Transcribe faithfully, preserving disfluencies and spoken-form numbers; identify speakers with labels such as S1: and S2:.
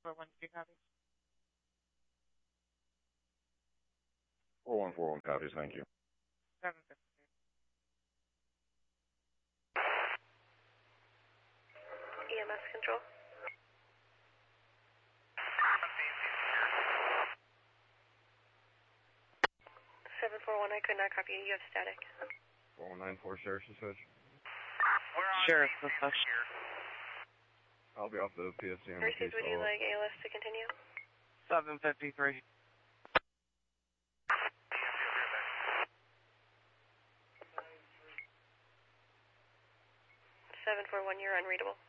S1: four one, two copies.
S2: four one four one copies, thank you.
S1: seven fifty.
S3: E M S control. seven four one, I could not copy you. You have static.
S2: four one nine four, Sheriff's Dispatch.
S4: We're on
S1: Sheriff,
S4: scene
S1: Dispatch.
S4: here.
S2: I'll be off the P S C M.
S3: Mercedes, would you like A L S to continue?
S1: seven fifty-three.
S3: seven four one, you're unreadable.